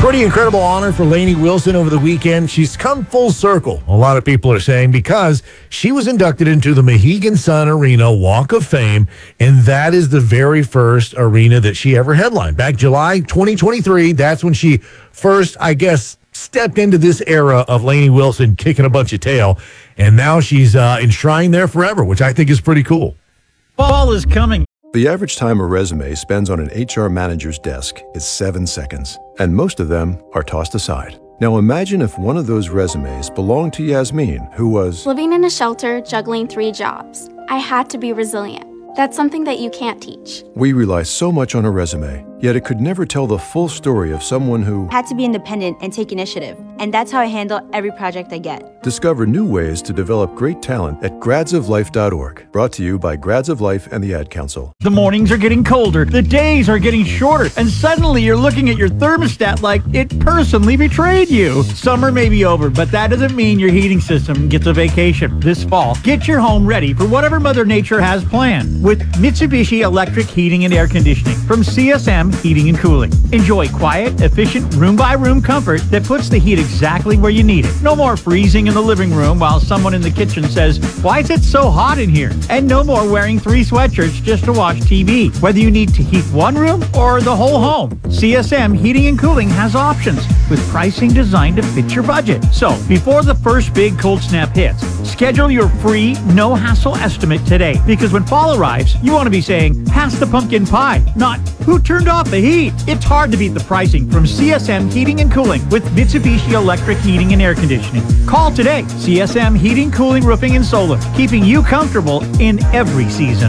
Pretty incredible honor for Lainey Wilson over the weekend. She's come full circle, a lot of people are saying, because she was inducted into the Mohegan Sun Arena Walk of Fame, and that is the very first arena that she ever headlined. Back July 2023, that's when she first, I guess, stepped into this era of Lainey Wilson kicking a bunch of tail, and now she's enshrined there forever, which I think is pretty cool. Fall is coming. The average time a resume spends on an HR manager's desk is 7 seconds, and most of them are tossed aside. Now imagine if one of those resumes belonged to Yasmin, who was living in a shelter, juggling 3 jobs. I had to be resilient. That's something that you can't teach. We rely so much on a resume, yet it could never tell the full story of someone who had to be independent and take initiative. And that's how I handle every project I get. Discover new ways to develop great talent at gradsoflife.org. Brought to you by Grads of Life and the Ad Council. The mornings are getting colder, the days are getting shorter, and suddenly you're looking at your thermostat like it personally betrayed you. Summer may be over, but that doesn't mean your heating system gets a vacation. This fall, get your home ready for whatever Mother Nature has planned with Mitsubishi Electric Heating and Air Conditioning from CSM Heating and Cooling. Enjoy quiet, efficient, room-by-room comfort that puts the heat exactly where you need it. No more freezing in the living room while someone in the kitchen says, "Why is it so hot in here?" And no more wearing 3 sweatshirts just to watch TV. Whether you need to heat one room or the whole home, CSM Heating and Cooling has options with pricing designed to fit your budget. So, before the first big cold snap hits, schedule your free, no-hassle estimate today, because when fall arrives, you want to be saying, "Pass the pumpkin pie," not "Who turned off the heat?" It's hard to beat the pricing from CSM Heating and Cooling with Mitsubishi Electric Heating and Air Conditioning. Call today. CSM Heating, Cooling, Roofing, and Solar, keeping you comfortable in every season.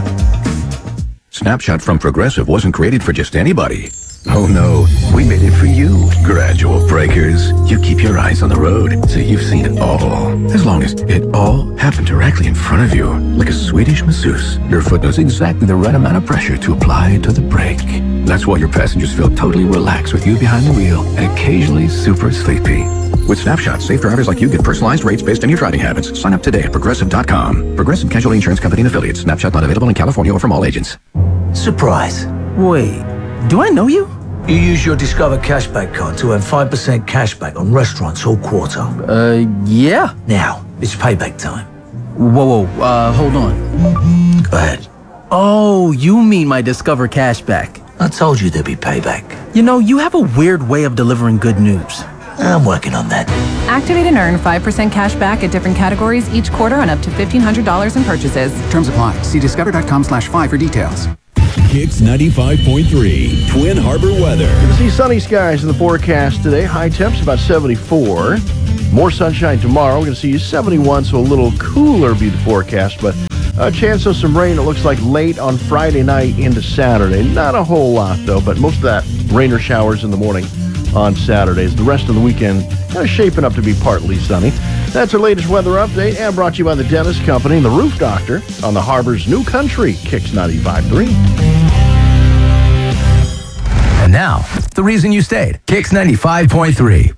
Snapshot from Progressive wasn't created for just anybody. Oh no, we made it for you. Gradual breakers. You keep your eyes on the road, so you've seen it all. As long as it all happened directly in front of you, like a Swedish masseuse, your foot knows exactly the right amount of pressure to apply to the brake. That's why your passengers feel totally relaxed with you behind the wheel and occasionally super sleepy. With Snapshot, safe drivers like you get personalized rates based on your driving habits. Sign up today at Progressive.com. Progressive Casualty Insurance Company and Affiliates. Snapshot not available in California or from all agents. Surprise. Wait, do I know you? You use your Discover Cashback card to earn 5% cashback on restaurants all quarter. Yeah. Now, it's payback time. Whoa, hold on. Go ahead. Oh, you mean my Discover Cashback. I told you there'd be payback. You know, you have a weird way of delivering good news. I'm working on that. Activate and earn 5% cash back at different categories each quarter on up to $1,500 in purchases. Terms apply. See discover.com/5 for details. Kicks 95.3, Twin Harbor weather. Going to see sunny skies in the forecast today. High temps about 74. More sunshine tomorrow. We're going to see 71, so a little cooler be the forecast, but a chance of some rain, it looks like, late on Friday night into Saturday. Not a whole lot, though, but most of that rain or showers in the morning on Saturdays. The rest of the weekend kind of shaping up to be partly sunny. That's our latest weather update, and brought to you by the Dennis Company and the Roof Doctor on the Harbor's new country, Kicks 95.3. And now, the reason you stayed. Kicks 95.3.